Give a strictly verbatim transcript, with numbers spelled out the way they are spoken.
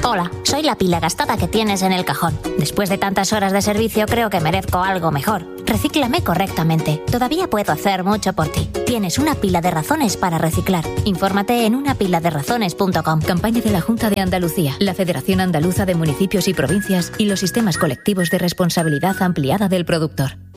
Hola, soy la pila gastada que tienes en el cajón. Después de tantas horas de servicio creo que merezco algo mejor. Recíclame correctamente. Todavía puedo hacer mucho por ti. Tienes una pila de razones para reciclar. Infórmate en una pila de razones punto com. Campaña de la Junta de Andalucía, la Federación Andaluza de Municipios y Provincias y los sistemas colectivos de responsabilidad ampliada del productor.